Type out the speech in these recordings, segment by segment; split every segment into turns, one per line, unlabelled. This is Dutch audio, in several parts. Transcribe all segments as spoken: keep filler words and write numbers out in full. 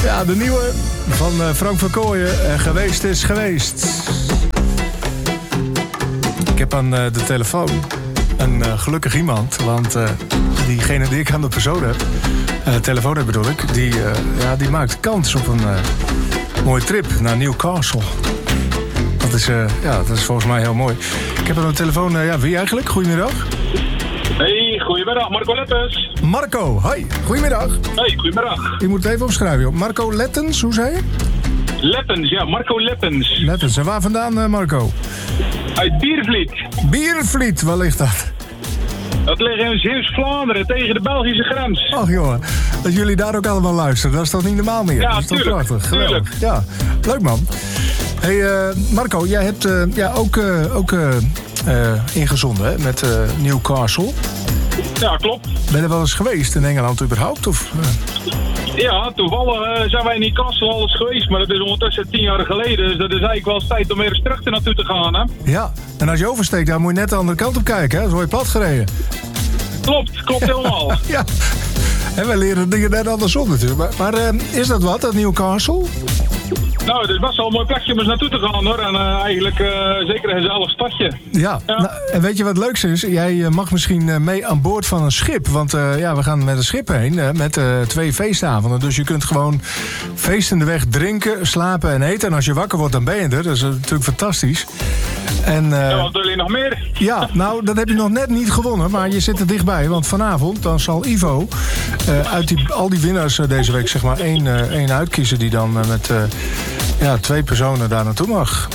Ja, de nieuwe van uh, Frank van Kooijen. Uh, geweest is geweest. Ik heb aan uh, de telefoon een uh, gelukkig iemand. Want uh, diegene die ik aan de persoon heb, uh, telefoon heb bedoel ik, die, uh, ja, die maakt kans op een uh, mooie trip naar Newcastle. Dat is, uh, ja, dat is volgens mij heel mooi. Ik heb aan de telefoon, uh, ja, wie eigenlijk? Goedemiddag.
Hey, goedemiddag, Marco Lettens.
Marco, hoi, goedemiddag.
Hey, goedemiddag.
Je moet het even opschrijven, joh. Marco Lettens, hoe zei je?
Lettens, ja, Marco Lettens.
Lettens, en waar vandaan, uh, Marco?
Uit Biervliet.
Biervliet, waar ligt dat?
Dat ligt in Zeeuws-Vlaanderen, tegen de Belgische grens.
Ach jongen, dat jullie daar ook allemaal luisteren, dat is toch niet normaal meer?
Ja,
dat is toch
tuurlijk,
prachtig, geweldig.
tuurlijk.
Ja, leuk man. Hey uh, Marco, jij hebt uh, ja, ook, uh, ook uh, uh, ingezonden hè, met uh, Newcastle.
Ja, klopt.
Ben je wel eens geweest in Engeland überhaupt? Of, uh?
Ja, toevallig uh, zijn wij in Newcastle al eens geweest, maar dat is ondertussen tien jaar geleden. Dus dat is eigenlijk wel eens tijd om weer eens terug naartoe te gaan, hè?
Ja, en als je oversteekt, dan moet je net de andere kant op kijken, hè? Dan word je plat gereden.
Klopt, klopt helemaal.
Ja, en wij leren dingen net andersom natuurlijk. Maar, maar uh, is dat wat, dat Newcastle?
Nou, het is best wel een mooi plekje om eens naartoe te gaan, hoor. En uh, eigenlijk uh, zeker een gezellig stadje.
Ja,
ja.
Nou, en weet je wat leuks is? Jij uh, mag misschien uh, mee aan boord van een schip. Want uh, ja, we gaan met een schip heen uh, met uh, twee feestavonden. Dus je kunt gewoon feestende weg drinken, slapen en eten. En als je wakker wordt, dan ben je er. Dat is uh, natuurlijk fantastisch. En, uh,
ja, wat wil je nog meer?
Ja, nou, dat heb je nog net niet gewonnen. Maar je zit er dichtbij. Want vanavond dan zal Ivo uh, uit die, al die winnaars uh, deze week zeg maar één, uh, één uitkiezen die dan uh, met... Uh, Ja, twee personen daar naartoe mag.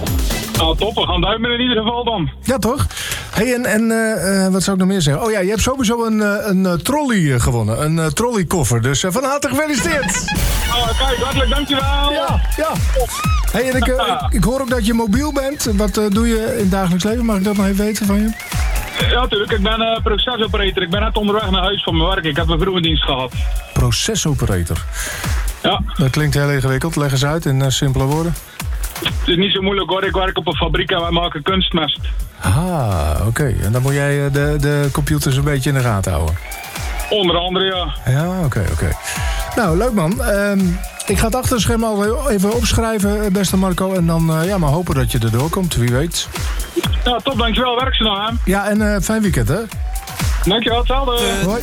Nou, top. We gaan duimen in ieder geval dan.
Ja, toch? Hey, en, en uh, wat zou ik nog meer zeggen? Oh ja, je hebt sowieso een, uh, een uh, trolley uh, gewonnen. Een uh, trolleykoffer. Dus uh, van harte gefeliciteerd.
Oh, kijk, hartelijk dankjewel.
Ja, ja. Hey, en ik, uh, ik, ik hoor ook dat je mobiel bent. Wat uh, doe je in het dagelijks leven? Mag ik dat nog even weten van je?
Ja, natuurlijk. Ik ben uh, procesoperator. Ik ben net onderweg naar huis van mijn werk. Ik heb een vroege dienst gehad.
Procesoperator.
Ja.
Dat klinkt heel ingewikkeld. Leg eens uit in uh, simpele woorden.
Het is niet zo moeilijk hoor. Ik werk op een fabriek en wij maken kunstmest.
Ah, oké. Okay. En dan moet jij uh, de, de computers een beetje in de gaten houden.
Onder andere, ja.
Ja, oké, okay, oké. Okay. Nou, leuk man. Um, ik ga het achter het scherm al even opschrijven, beste Marco. En dan uh, ja, maar hopen dat je erdoor komt, wie weet.
Ja, top. Dankjewel. Werk ze nog, hè.
Ja, en uh, fijn weekend, hè.
Dankjewel. Hetzelfde.
Hoi.